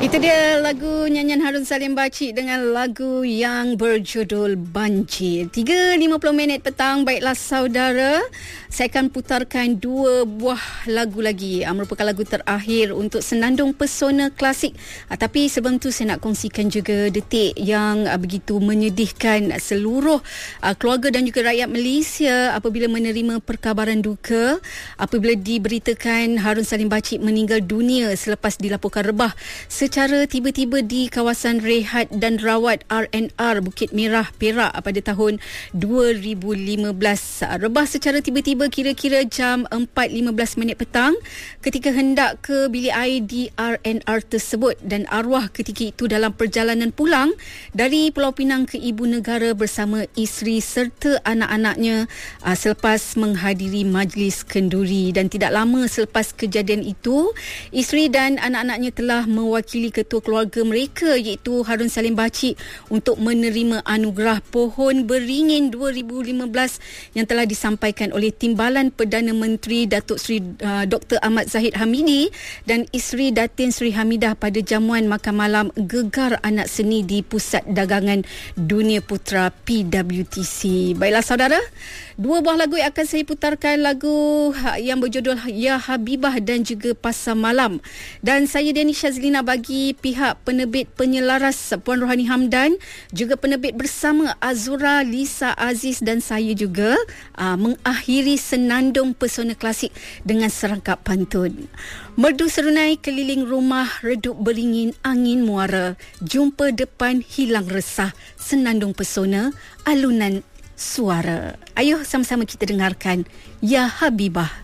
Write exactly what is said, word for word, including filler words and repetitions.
Itu dia lagu nyanyian Harun Salim Bacik dengan lagu yang berjudul Banjir. tiga lima puluh minit petang. Baiklah saudara, saya akan putarkan dua buah lagu lagi. Merupakan lagu terakhir untuk Senandung Pesona Klasik. Tapi sebelum tu saya nak kongsikan juga detik yang begitu menyedihkan seluruh keluarga dan juga rakyat Malaysia apabila menerima perkabaran duka apabila diberitakan Harun Salim Bacik meninggal dunia selepas dilaporkan rebah secara tiba-tiba di kawasan rehat dan rawat R and R Bukit Merah, Perak pada tahun dua ribu lima belas. Rebah secara tiba-tiba kira-kira jam empat lima belas minit petang ketika hendak ke bilik air di R and R tersebut, dan arwah ketika itu dalam perjalanan pulang dari Pulau Pinang ke Ibu Negara bersama isteri serta anak-anaknya selepas menghadiri majlis kenduri. Dan tidak lama selepas kejadian itu, isteri dan anak-anaknya telah mewakili ketua keluarga mereka iaitu Harun Salim Bacik untuk menerima anugerah Pohon Beringin dua ribu lima belas yang telah disampaikan oleh Timbalan Perdana Menteri Datuk Seri uh, Doktor Ahmad Zahid Hamidi dan isteri Datin Sri Hamidah pada jamuan makan malam Gegar Anak Seni di Pusat Dagangan Dunia Putra P W T C. Baiklah saudara, dua buah lagu yang akan saya putarkan, lagu yang berjudul Ya Habibah dan juga Pasar Malam. Dan saya Dani Syazlina bagi pihak penerbit penyelaras Puan Rohani Hamdan, juga penerbit bersama Azura, Lisa Aziz dan saya juga aa, mengakhiri Senandung Pesona Klasik dengan serangkap pantun. Merdu serunai keliling rumah, redup beringin angin muara, jumpa depan hilang resah, Senandung Pesona, alunan suara. Ayuh sama-sama kita dengarkan Ya Habibah.